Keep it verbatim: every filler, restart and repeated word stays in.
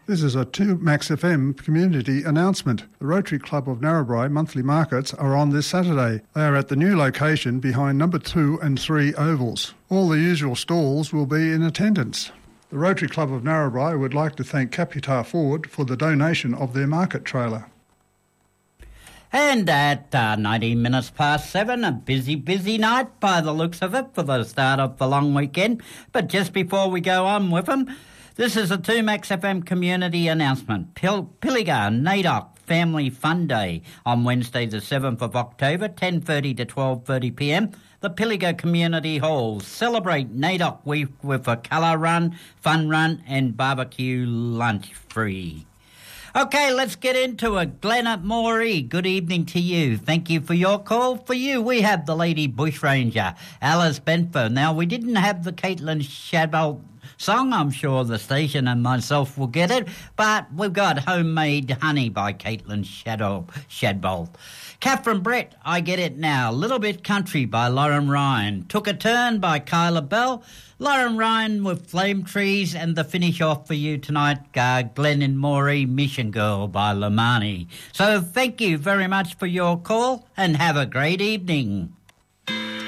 This is a two Max F M community announcement. The Rotary Club of Narrabri monthly markets are on this Saturday. They are at the new location behind number two and three ovals. All the usual stalls will be in attendance. The Rotary Club of Narrabri would like to thank Capitar Ford for the donation of their market trailer. And at uh, nineteen minutes past seven, a busy, busy night by the looks of it for the start of the long weekend. But just before we go on with them, this is a two Max F M community announcement. Pil- Pilliga NAIDOC Family Fun Day on Wednesday the seventh of October, ten thirty to twelve thirty p m. The Pilliga Community Hall. Celebrate NAIDOC Week with a colour run, fun run and barbecue lunch free. Okay, let's get into it. Glenn at Moree, good evening to you. Thank you for your call. For you, we have the Lady Bushranger, Alice Benford. Now, we didn't have the Caitlin Shadbolt song. I'm sure the station and myself will get it. But we've got Homemade Honey by Caitlin Shadow, Shadbolt. Catherine Brett, I Get It Now. Little Bit Country by Lauren Ryan. Took a Turn by Kyla Bell. Lauren Ryan with Flame Trees, and the finish off for you tonight, uh, Glenn and Moree, Mission Girl by Lamani. So thank you very much for your call and have a great evening.